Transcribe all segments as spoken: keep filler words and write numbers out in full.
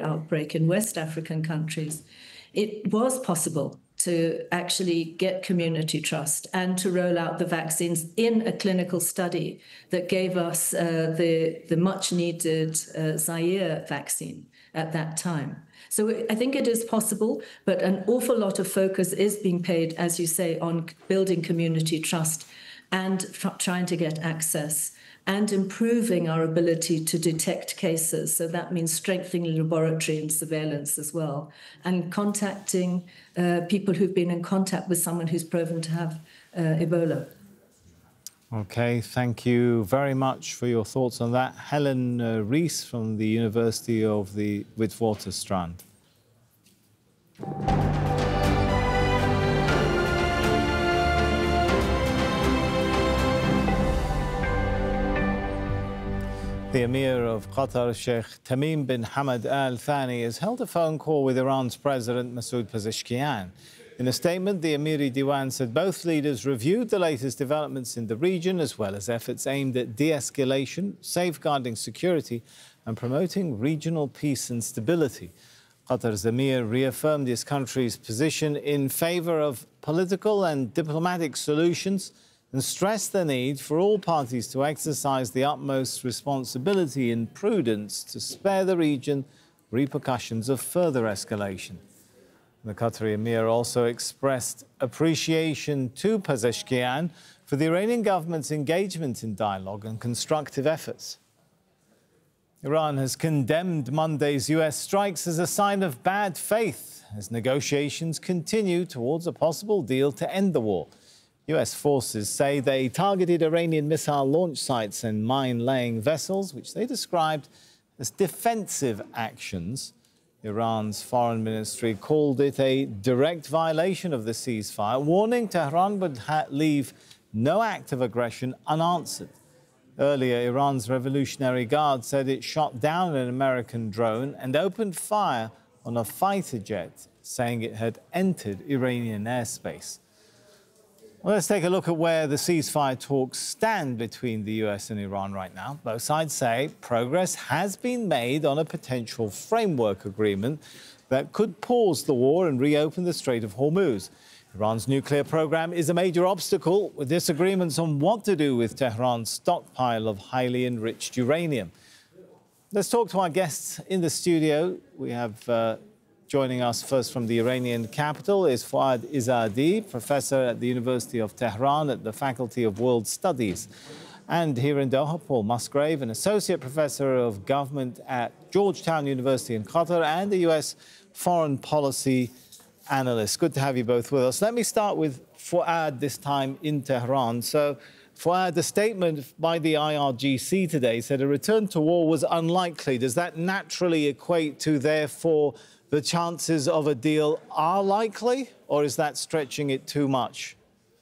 outbreak in West African countries, it was possible to actually get community trust and to roll out the vaccines in a clinical study that gave us uh, the, the much-needed uh, Zaire vaccine at that time. So I think it is possible, but an awful lot of focus is being paid, as you say, on building community trust and tr- trying to get access and improving our ability to detect cases. So that means strengthening laboratory and surveillance as well, and contacting uh, people who've been in contact with someone who's proven to have uh, Ebola. OK, thank you very much for your thoughts on that. Helen uh, Rees from the University of the Witwatersrand. The Emir of Qatar, Sheikh Tamim bin Hamad Al Thani, has held a phone call with Iran's President Masoud Pezeshkian. In a statement, the Emiri Diwan said both leaders reviewed the latest developments in the region, as well as efforts aimed at de-escalation, safeguarding security and promoting regional peace and stability. Qatar's Emir reaffirmed his country's position in favour of political and diplomatic solutions and stressed the need for all parties to exercise the utmost responsibility and prudence to spare the region repercussions of further escalation. The Qatari Emir also expressed appreciation to Pezeshkian for the Iranian government's engagement in dialogue and constructive efforts. Iran has condemned Monday's U S strikes as a sign of bad faith as negotiations continue towards a possible deal to end the war. U S forces say they targeted Iranian missile launch sites and mine-laying vessels, which they described as defensive actions. Iran's foreign ministry called it a direct violation of the ceasefire, warning Tehran would ha- leave no act of aggression unanswered. Earlier, Iran's Revolutionary Guard said it shot down an American drone and opened fire on a fighter jet, saying it had entered Iranian airspace. Well, let's take a look at where the ceasefire talks stand between the U S and Iran right now. Both sides say progress has been made on a potential framework agreement that could pause the war and reopen the Strait of Hormuz. Iran's nuclear program is a major obstacle, with disagreements on what to do with Tehran's stockpile of highly enriched uranium. Let's talk to our guests in the studio. We have uh, joining us first from the Iranian capital is Fouad Izzadi, professor at the University of Tehran at the Faculty of World Studies. And here in Doha, Paul Musgrave, an associate professor of government at Georgetown University in Qatar and a U S foreign policy analyst. Good to have you both with us. Let me start with Fouad this time in Tehran. So, Fouad, the statement by the I R G C today said a return to war was unlikely. Does that naturally equate to, therefore, the chances of a deal are likely, or is that stretching it too much?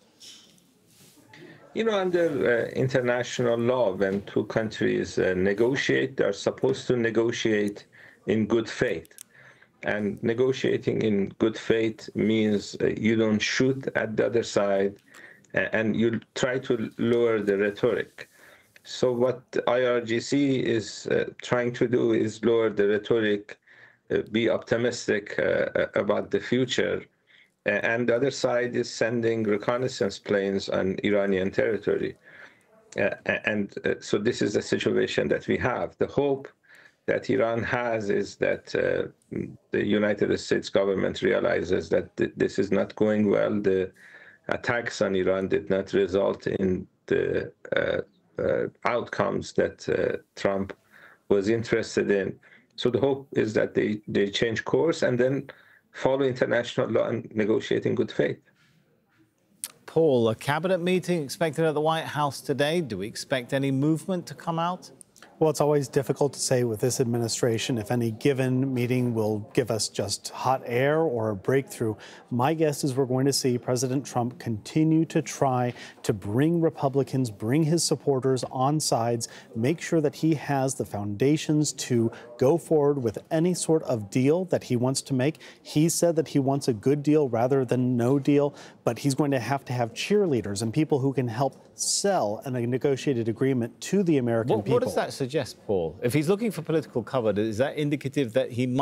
You know, under uh, international law, when two countries uh, negotiate, they're supposed to negotiate in good faith. And negotiating in good faith means uh, you don't shoot at the other side, and you try to lower the rhetoric. So what I R G C is uh, trying to do is lower the rhetoric, uh, be optimistic uh, about the future. And the other side is sending reconnaissance planes on Iranian territory. Uh, and uh, so this is the situation that we have. The hope that Iran has is that uh, the United States government realizes that th this is not going well. The attacks on Iran did not result in the uh, uh, outcomes that uh, Trump was interested in. So the hope is that they, they change course and then follow international law and negotiate in good faith. Paul, a cabinet meeting expected at the White House today. Do we expect any movement to come out? Well, it's always difficult to say with this administration if any given meeting will give us just hot air or a breakthrough. My guess is we're going to see President Trump continue to try to bring Republicans, bring his supporters on sides, make sure that he has the foundations to go forward with any sort of deal that he wants to make. He said that he wants a good deal rather than no deal, but he's going to have to have cheerleaders and people who can help sell a negotiated agreement to the American what, people. What does that suggest, Paul? If he's looking for political cover, is that indicative that he might